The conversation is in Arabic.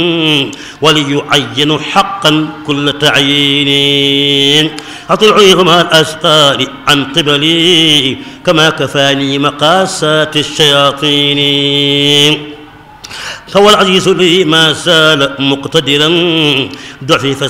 وليعين حقا كل تعيين أطلعيه مع الأسفار عن قبلي كما كفاني مقاسات الشياطين. فهو العزيز لي ما زال مقتدرا ضعفي